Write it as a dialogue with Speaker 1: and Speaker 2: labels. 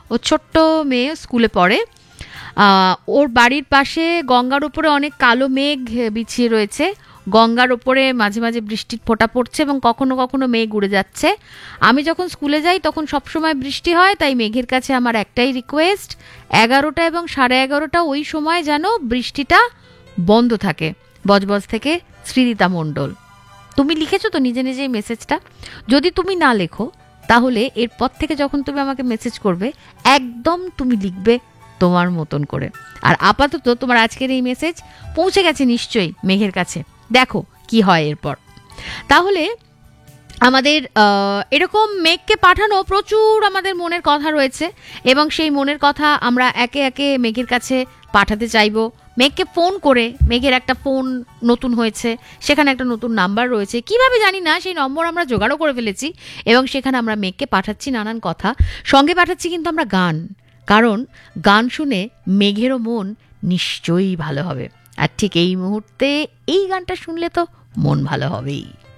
Speaker 1: ও ছোট্ট মেয়ে, স্কুলে পড়ে। ওর বাড়ির পাশে গঙ্গার উপরে অনেক কালো মেঘ বিছিয়ে রয়েছে। গঙ্গার ওপরে মাঝে মাঝে বৃষ্টির ফোঁটা পড়ছে এবং কখনো কখনো মেঘ উড়ে যাচ্ছে। আমি যখন স্কুলে যাই তখন সবসময় বৃষ্টি হয়, তাই মেঘের কাছে আমার একটাই রিকোয়েস্ট, 11টা এবং 11:30 ওই সময় যেন বৃষ্টিটা বন্ধ থাকে। বজবজ থেকে শ্রীরিতা মণ্ডল। তুমি লিখেছো তো নিজে নিজেই মেসেজটা? যদি তুমি না লেখো তাহলে এরপর থেকে যখন তুমি আমাকে মেসেজ করবে একদম তুমি লিখবে তোমার মতন করে। আর আপাতত তোমার আজকের এই মেসেজ পৌঁছে গেছে নিশ্চয়ই মেঘের কাছে, দেখো কি হয় এরপর। তাহলে আমাদের এরকম মেঘকে পাঠানো প্রচুর আমাদের মনের কথা রয়েছে এবং সেই মনের কথা আমরা একে একে মেঘের কাছে পাঠাতে চাইবো। মেঘকে ফোন করে, মেঘের একটা ফোন নতুন হয়েছে, সেখানে একটা নতুন নাম্বার রয়েছে, কিভাবে জানি না সেই নম্বর আমরা জোগাড়ও করে ফেলেছি এবং সেখানে আমরা মেঘকে পাঠাচ্ছি নানান কথা, সঙ্গে পাঠাচ্ছি কিন্তু আমরা গান। কারণ গান শুনে মেঘেরও মন নিশ্চয়ই ভালো হবে। আর ঠিক এই মুহূর্তে এই গানটা শুনলে তো মন ভালো হবেই।